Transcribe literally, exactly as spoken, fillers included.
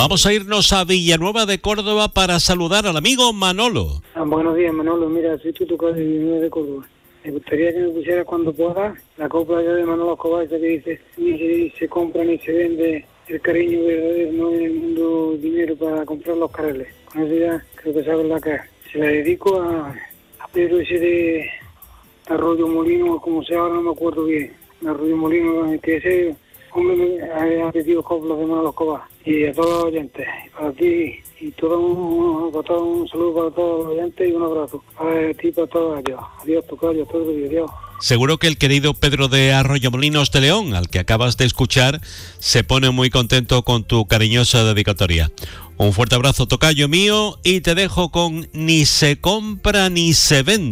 Vamos a irnos a Villanueva de Córdoba para saludar al amigo Manolo. Ah, buenos días, Manolo. Mira, soy tu tocado de Villanueva de Córdoba. Me gustaría que me pusieras cuando pueda la copla de Manolo Escobar, que dice, ni se, se compra ni se vende el cariño verdadero, no en el mundo dinero para comprar los carreles. Con eso ya creo que sabes la que es. Se la dedico a, a Pedro ese de Arroyo Molino, como sea ahora no me acuerdo bien. Arroyo Molino, que ese hombre me ha pedido coplas de Manolo Escobar. Y a todos los oyentes, para ti y todo un, para todo un saludo para todos los oyentes y un abrazo para ti y para todos ellos. Adiós, tocayo, todo el día, adiós. Seguro que el querido Pedro de Arroyomolinos de León, al que acabas de escuchar, se pone muy contento con tu cariñosa dedicatoria. Un fuerte abrazo, tocayo mío, y te dejo con Ni se compra ni se vende.